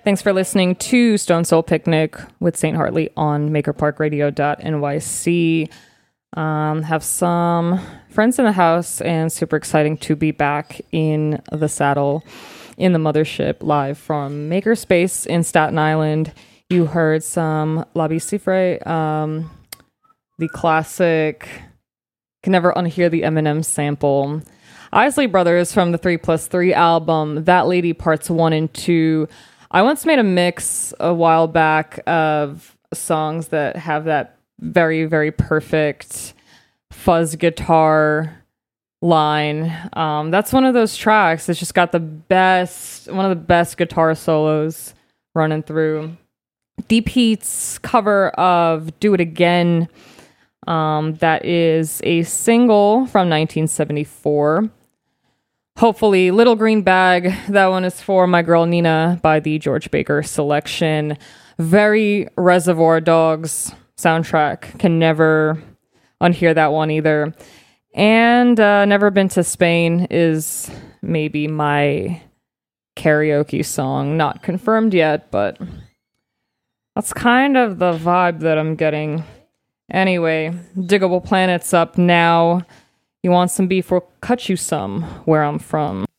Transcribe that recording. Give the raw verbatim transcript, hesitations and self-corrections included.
Thanks for listening to Stone Soul Picnic with Saint Hartley on maker park radio dot n y c. Um, have some friends in the house and super exciting to be back in the saddle in the mothership live from Makerspace in Staten Island. You heard some La Bicifre, um, the classic, can never unhear the Eminem sample. Isley Brothers from the three plus three album, That Lady Parts one and two. I once made a mix a while back of songs that have that very, very perfect fuzz guitar line. Um, that's one of those tracks. It's just got the best, one of the best guitar solos running through. Deep Heat's cover of Do It Again. Um, that is a single from nineteen seventy-four. Hopefully, Little Green Bag. That one is for My Girl Nina by the George Baker Selection. Very Reservoir Dogs soundtrack. Can never unhear that one either. And uh, Never Been to Spain is maybe my karaoke song. Not confirmed yet, but that's kind of the vibe that I'm getting. Anyway, Diggable Planet's up now. You want some beef? We'll cut you some where I'm from.